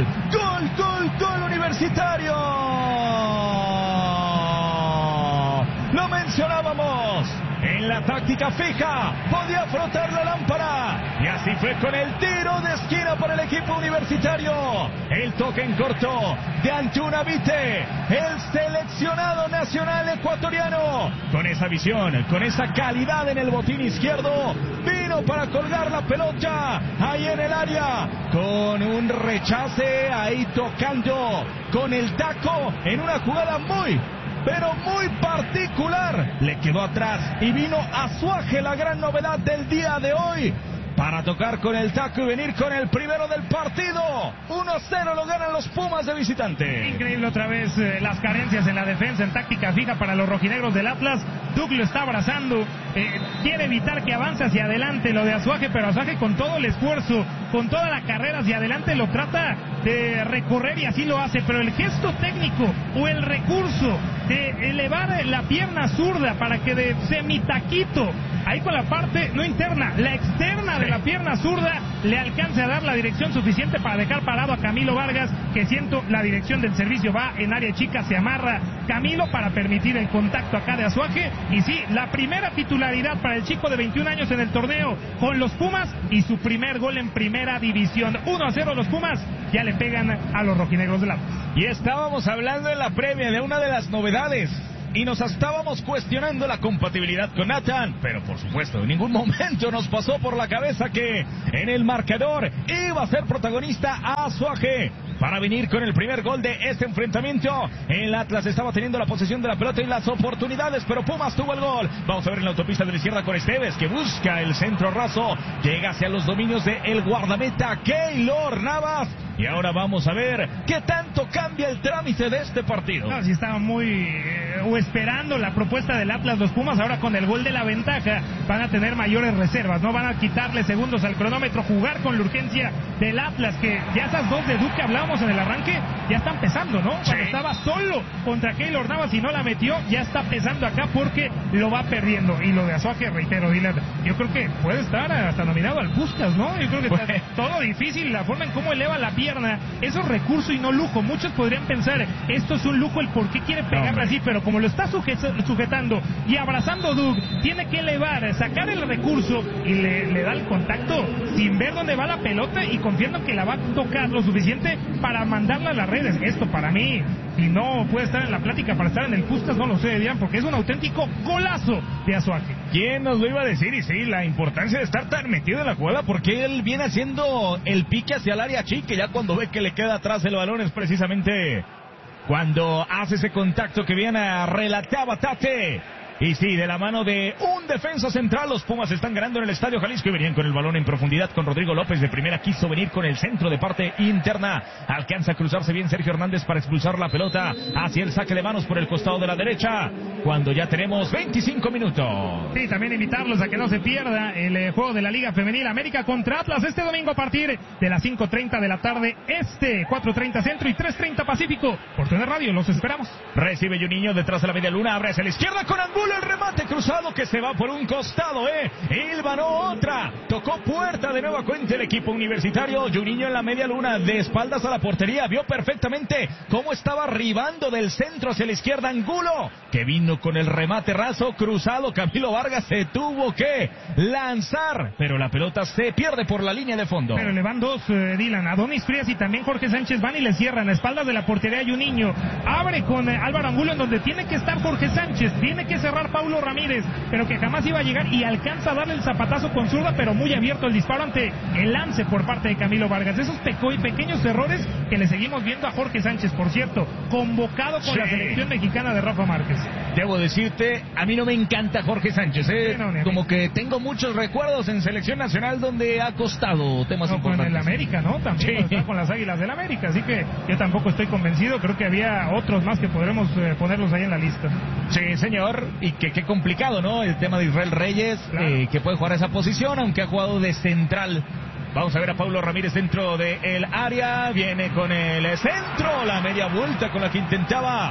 gol. Gol Universitario. Lo mencionábamos. En la táctica fija, podía frotar la lámpara. Y así fue con el tiro de esquina para el equipo universitario. El toque en corto de Antuna Vite, el seleccionado nacional ecuatoriano. Con esa visión, con esa calidad en el botín izquierdo, vino para colgar la pelota ahí en el área. Con un rechace ahí tocando con el taco en una jugada pero muy particular. Le quedó atrás y vino Azuaje, la gran novedad del día de hoy, para tocar con el taco y venir con el primero del partido. 1-0 lo ganan los Pumas de visitante. Increíble otra vez las carencias en la defensa, en táctica fija para los rojinegros del Atlas. Duc lo está abrazando, quiere evitar que avance hacia adelante lo de Azuaje, pero Azuaje con todo el esfuerzo, con toda la carrera hacia adelante lo trata de recorrer y así lo hace, pero el gesto técnico o el recurso de elevar la pierna zurda para que de semitaquito, ahí con la parte no interna, la externa de la pierna zurda, le alcance a dar la dirección suficiente para dejar parado a Camilo Vargas, que siento la dirección del servicio va en área chica, se amarra Camilo para permitir el contacto acá de Azuaje, y sí, la primera titularidad para el chico de 21 años en el torneo con los Pumas y su primer gol en primera división. 1-0 los Pumas, ya le pegan a los rojinegros del Atlas. Y estábamos hablando en la previa de una de las novedades y nos estábamos cuestionando la compatibilidad con Nathan, pero por supuesto en ningún momento nos pasó por la cabeza que en el marcador iba a ser protagonista Azuaje para venir con el primer gol de este enfrentamiento. El Atlas estaba teniendo la posesión de la pelota y las oportunidades, pero Pumas tuvo el gol. Vamos a ver en la autopista de la izquierda con Esteves, que busca el centro raso, llega hacia los dominios de el guardameta Keylor Navas. Y ahora vamos a ver qué tanto cambia el trámite de este partido. No, si estaban muy o esperando la propuesta del Atlas, los Pumas ahora con el gol de la ventaja van a tener mayores reservas, no van a quitarle segundos al cronómetro, jugar con la urgencia del Atlas, que ya esas dos de Duque hablábamos en el arranque, ya están pesando, ¿no? Sí. Cuando estaba solo contra Keylor Navas y no la metió, ya está pesando acá porque lo va perdiendo. Y lo de Azuaje, reitero, Dylan, yo creo que puede estar hasta nominado al Puskás, ¿no? Yo creo que está todo difícil, la forma en cómo eleva la pierna, eso es recurso y no lujo. Muchos podrían pensar, esto es un lujo, el por qué quiere pegarle así, pero como lo está sujetando y abrazando Duc, tiene que elevar, sacar el recurso y le da el contacto sin ver dónde va la pelota y confiando que la va a tocar lo suficiente para mandarla a las redes. Esto para mí, si no puede estar en la plática para estar en el Puskás, no lo sé, Adrián, porque es un auténtico golazo de Azuaje. ¿Quién nos lo iba a decir? Y sí, la importancia de estar tan metido en la jugada, porque él viene haciendo el pique hacia el área chica, ya cuando ve que le queda atrás el balón es precisamente cuando hace ese contacto que viene relataba Tate. Y sí, de la mano de un defensa central, los Pumas están ganando en el Estadio Jalisco y venían con el balón en profundidad con Rodrigo López de primera, quiso venir con el centro de parte interna, alcanza a cruzarse bien Sergio Hernández para expulsar la pelota hacia el saque de manos por el costado de la derecha, cuando ya tenemos 25 minutos. Sí, también invitarlos a que no se pierda el juego de la Liga Femenil América contra Atlas este domingo a partir de las 5:30 de la tarde 4:30 Centro y 3:30 Pacífico. Por TUDN Radio, los esperamos. Recibe Juninho detrás de la media luna, abre hacia la izquierda con Angulo, el remate cruzado que se va por un costado, Ilvanó otra, tocó puerta de nueva cuenta el equipo universitario. Juninho en la media luna, de espaldas a la portería, vio perfectamente cómo estaba arribando del centro hacia la izquierda Angulo, que vino con el remate raso, cruzado. Camilo Vargas se tuvo que lanzar, pero la pelota se pierde por la línea de fondo. Pero le van dos, Dylan, Adonis Frías y también Jorge Sánchez van y le cierran a espaldas de la portería. Juninho abre con Álvaro Angulo en donde tiene que estar Jorge Sánchez, tiene que cerrar Paulo Ramírez, pero que jamás iba a llegar, y alcanza a darle el zapatazo con zurda, pero muy abierto el disparo ante el lance por parte de Camilo Vargas. Esos pequeños errores que le seguimos viendo a Jorge Sánchez, por cierto, convocado con la selección mexicana de Rafa Márquez. Debo decirte, a mí no me encanta Jorge Sánchez, como que tengo muchos recuerdos en selección nacional donde ha costado temas importantes. Con el América, ¿no? También está con las Águilas del América, así que yo tampoco estoy convencido, creo que había otros más que podremos ponerlos ahí en la lista. Sí, señor, y que qué complicado, ¿no? El tema de Israel Reyes, claro, que puede jugar esa posición, aunque ha jugado de central. Vamos a ver a Paulo Ramírez dentro del área, viene con el centro, la media vuelta con la que intentaba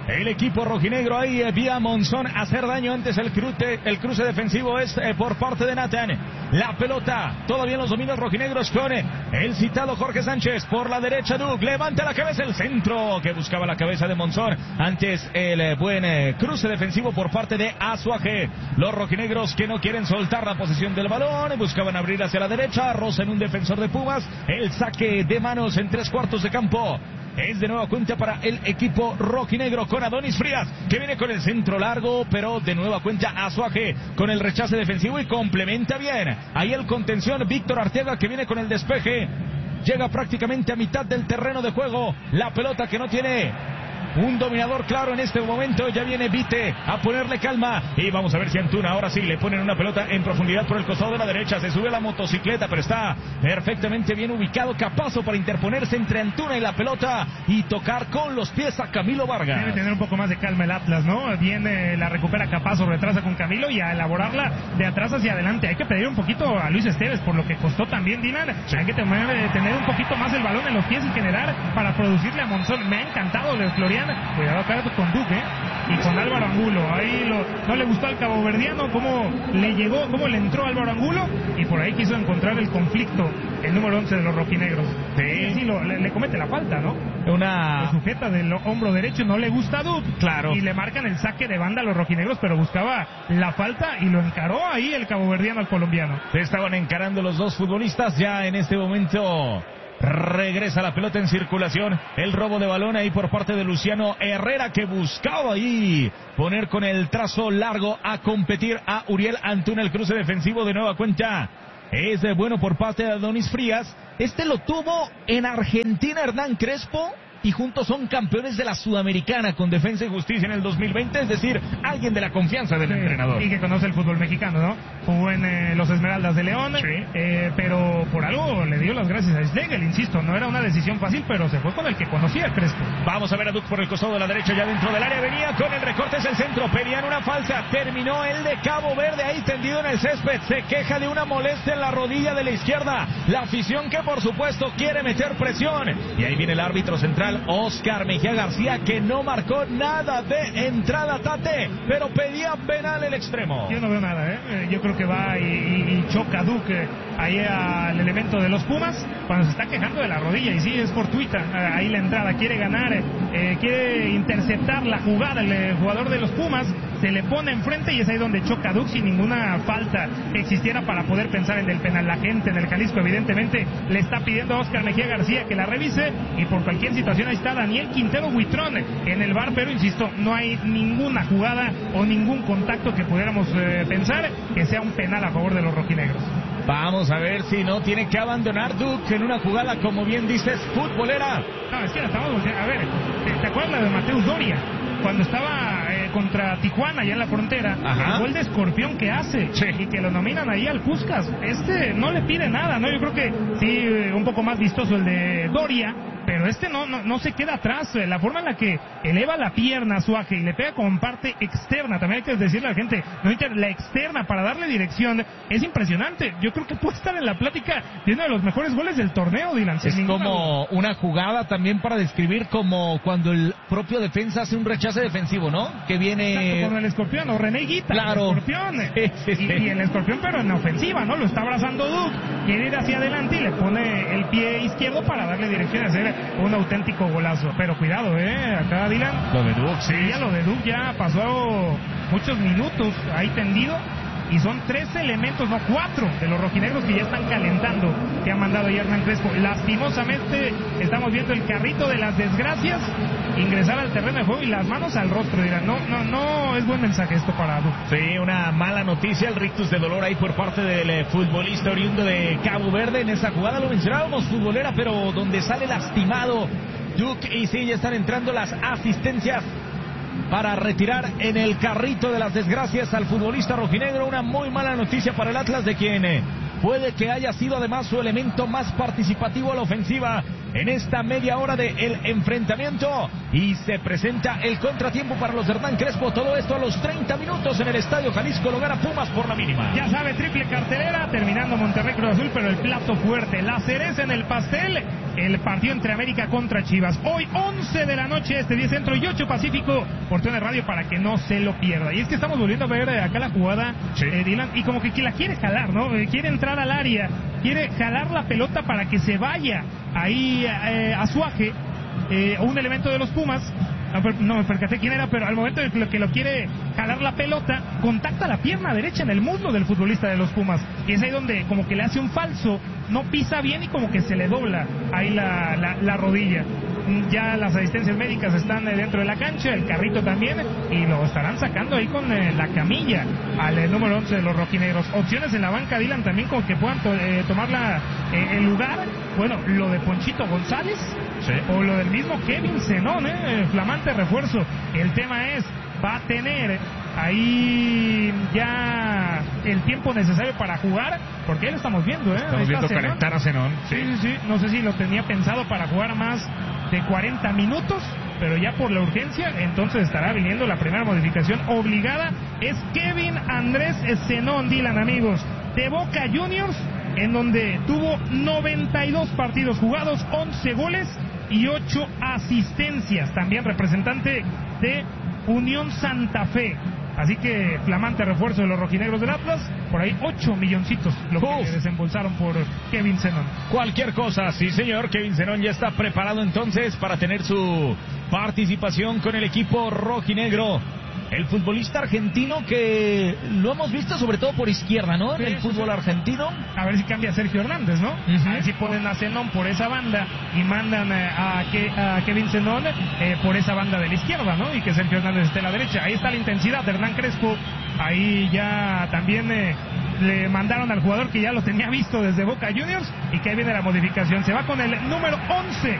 el equipo rojinegro ahí vía Monzón a hacer daño antes el cruce defensivo es por parte de Nathan. La pelota todavía en los dominios rojinegros con el citado Jorge Sánchez por la derecha. Duke levanta la cabeza, el centro que buscaba la cabeza de Monzón antes el buen cruce defensivo por parte de Azuaje. Los rojinegros que no quieren soltar la posesión del balón, buscaban abrir hacia la derecha, rozan un defensor de Pumas, el saque de manos en 3/4 de campo. Es de nueva cuenta para el equipo rojinegro con Adonis Frías, que viene con el centro largo, pero de nueva cuenta Azuaje con el rechace defensivo y complementa bien. Ahí el contención Víctor Arteaga, que viene con el despeje. Llega prácticamente a mitad del terreno de juego. La pelota que no tiene un dominador claro en este momento. Ya viene Vite a ponerle calma. Y vamos a ver si Antuna ahora sí le ponen una pelota en profundidad por el costado de la derecha. Se sube la motocicleta, pero está perfectamente bien ubicado Capazo para interponerse entre Antuna y la pelota y tocar con los pies a Camilo Vargas. Debe tener un poco más de calma el Atlas, ¿no? Viene, la recupera Capazo, retrasa con Camilo y a elaborarla de atrás hacia adelante. Hay que pedir un poquito a Luis Esteves por lo que costó también, Dylan. Sí. Hay que tener un poquito más el balón en los pies y generar para producirle a Monzón. Me ha encantado el Florian. Cuidado acá con Duque y con Álvaro Angulo. Ahí no le gustó al caboverdiano cómo le llegó, cómo le entró Álvaro Angulo, y por ahí quiso encontrar el conflicto el número 11 de los rojinegros. Sí, le comete la falta, ¿no? Le sujeta del hombro derecho, no le gusta a Duque. Claro. Y le marcan el saque de banda a los rojinegros, pero buscaba la falta y lo encaró ahí el caboverdiano al colombiano. Se estaban encarando los dos futbolistas. Ya en este momento regresa la pelota en circulación. El robo de balón ahí por parte de Luciano Herrera, que buscaba ahí poner con el trazo largo a competir a Uriel Antuna. El cruce defensivo de nueva cuenta es bueno por parte de Adonis Frías. Este lo tuvo en Argentina Hernán Crespo, y juntos son campeones de la Sudamericana con Defensa y Justicia en el 2020, es decir, alguien de la confianza del entrenador. Y que conoce el fútbol mexicano, ¿no? Jugó en los Esmeraldas de León, sí. Pero por algo le dio las gracias a Schlegel, insisto, no era una decisión fácil, pero se fue con el que conocía a Crespo. Vamos a ver a Duke por el costado de la derecha, ya dentro del área, venía con el recorte, es el centro, pedían una falsa, terminó el de Cabo Verde ahí tendido en el césped, se queja de una molestia en la rodilla de la izquierda, la afición que por supuesto quiere meter presión, y ahí viene el árbitro central Oscar Mejía García, que no marcó nada de entrada, Tate, pero pedía penal el extremo. Yo no veo nada, yo creo que va y choca Duque ahí al elemento de los Pumas cuando se está quejando de la rodilla, y sí, es fortuita ahí la entrada, quiere ganar, quiere interceptar la jugada el jugador de los Pumas, se le pone enfrente y es ahí donde choca Duque sin ninguna falta que existiera para poder pensar en el penal. La gente en el Jalisco evidentemente le está pidiendo a Oscar Mejía García que la revise, y por cualquier situación ahí está Daniel Quintero Huitrón en el VAR, pero insisto, no hay ninguna jugada o ningún contacto que pudiéramos pensar que sea un penal a favor de los rojinegros. Vamos a ver si no tiene que abandonar Duque en una jugada, como bien dices, futbolera. No, es que la estamos volteando. A ver, ¿te acuerdas de Mateus Doria? Cuando estaba contra Tijuana, allá en la frontera, el gol de escorpión que hace, sí, y que lo nominan ahí al Puskás. No le pide nada, ¿no? Yo creo que sí, un poco más vistoso el de Doria, pero no se queda atrás. La forma en la que eleva la pierna a Azuaje y le pega con parte externa, también hay que decirle a la gente, no, la externa para darle dirección, es impresionante. Yo creo que puede estar en la plática de uno de los mejores goles del torneo, Dylan. Es como una jugada también para describir como cuando el propio defensa hace un rechace defensivo, ¿no? Que viene... Exacto, con el escorpión, o René Higuita, claro. El escorpión. Sí. Y el escorpión, pero en ofensiva, ¿no? Lo está abrazando Duque, quiere ir hacia adelante y le pone el pie izquierdo para darle dirección a hacer un auténtico golazo. Pero cuidado, acá Dylan. Lo de Duque, sí. Lo de Duque ya pasó muchos minutos ahí tendido. Y son 3 elementos, no 4, de los rojinegros que ya están calentando, que ha mandado ayer Hernán Crespo. Lastimosamente estamos viendo el carrito de las desgracias ingresar al terreno de juego y las manos al rostro. Dirán, no es buen mensaje esto para Duque. Sí, una mala noticia, el rictus de dolor ahí por parte del futbolista oriundo de Cabo Verde. En esa jugada lo mencionábamos, futbolera, pero donde sale lastimado Duque, y sí, ya están entrando las asistencias para retirar en el carrito de las desgracias al futbolista rojinegro. Una muy mala noticia para el Atlas, de quien puede que haya sido además su elemento más participativo a la ofensiva en esta media hora del enfrentamiento y se presenta el contratiempo para los de Hernán Crespo. Todo esto a los 30 minutos en el Estadio Jalisco. Lo gana Pumas por la mínima. Ya sabe, triple cartelera, terminando Monterrey Cruz Azul, pero el plato fuerte, la cereza en el pastel, el partido entre América contra Chivas. Hoy 11 de la noche, 10 Centro y 8 Pacífico, por TUDN Radio, para que no se lo pierda. Y es que estamos volviendo a ver acá la jugada, sí. Dylan, y como que la quiere jalar, ¿no? Quiere entrar al área, quiere jalar la pelota para que se vaya ahí Azuaje, un elemento de los Pumas. No me percaté quién era, pero al momento de que lo quiere jalar la pelota, contacta la pierna derecha en el muslo del futbolista de los Pumas. Y es ahí donde como que le hace un falso, no pisa bien y como que se le dobla ahí la rodilla. Ya las asistencias médicas están dentro de la cancha, el carrito también, y lo estarán sacando ahí con la camilla al número 11 de los rojinegros. Opciones en la banca, Dylan, también como que puedan tomar el lugar. Bueno, lo de Ponchito González, sí, o lo del mismo Kevin Zenón, flamante refuerzo. El tema es, va a tener ahí ya el tiempo necesario para jugar, porque ahí lo estamos viendo, Estamos viendo calentar a Zenón. Sí. No sé si lo tenía pensado para jugar más de 40 minutos, pero ya por la urgencia, entonces estará viniendo la primera modificación obligada. Es Kevin Andrés Zenón, Dylan, amigos, de Boca Juniors, en donde tuvo 92 partidos jugados, 11 goles y 8 asistencias. También representante de Unión Santa Fe. Así que flamante refuerzo de los rojinegros del Atlas. Por ahí 8 milloncitos lo que desembolsaron por Kevin Zenón. Cualquier cosa, sí señor. Kevin Zenón ya está preparado entonces para tener su participación con el equipo rojinegro. El futbolista argentino que lo hemos visto sobre todo por izquierda, ¿no? En el fútbol argentino. A ver si cambia Sergio Hernández, ¿no? A ver si ponen a Zenón por esa banda y mandan a Kevin Zenón por esa banda de la izquierda, ¿no? Y que Sergio Hernández esté a la derecha. Ahí está la intensidad de Hernán Crespo. Ahí ya también le mandaron al jugador que ya lo tenía visto desde Boca Juniors, y que ahí viene la modificación. Se va con el número 11